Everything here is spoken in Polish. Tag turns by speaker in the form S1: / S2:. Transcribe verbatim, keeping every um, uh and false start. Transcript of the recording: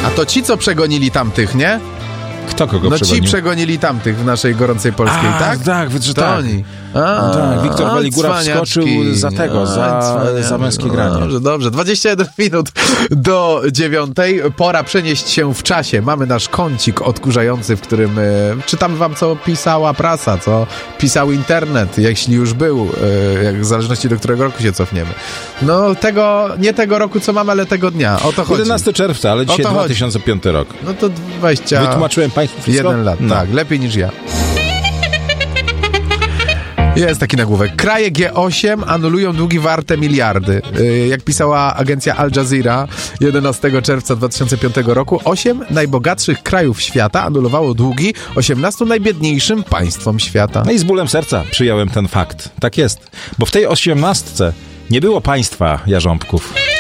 S1: A to ci, co przegonili tamtych, nie?
S2: Kto kogo
S1: no
S2: przegonił?
S1: ci przegonili tamtych w naszej gorącej polskiej,
S2: A,
S1: tak?
S2: tak, że
S1: to
S2: tak.
S1: oni. A,
S2: tak, Wiktor
S1: a,
S2: Weligura
S1: cwaniaczki.
S2: wskoczył za tego, za, za męskie granie.
S1: Dobrze, dobrze. dwadzieścia jeden minut do dziewiątej. Pora przenieść się w czasie. Mamy nasz kącik odkurzający, w którym e, czytam wam, co pisała prasa, co pisał internet, jeśli już był, e, jak w zależności do którego roku się cofniemy. No tego, nie tego roku, co mamy, ale tego dnia. O to chodzi.
S2: jedenastego czerwca, ale dzisiaj dwa tysiące piąty rok.
S1: No to dwadzieścia
S2: Wytłumaczyłem państwu wszystko?
S1: jeden lat,
S2: no.
S1: tak. Lepiej niż ja. Jest taki nagłówek. Kraje G osiem anulują długi warte miliardy. Yy, jak pisała agencja Al Jazeera jedenastego czerwca dwa tysiące piątego roku, osiem najbogatszych krajów świata anulowało długi osiemnastu najbiedniejszym państwom świata.
S2: No i z bólem serca przyjąłem ten fakt. Tak jest. Bo w tej osiemnastce nie było państwa jarząbków.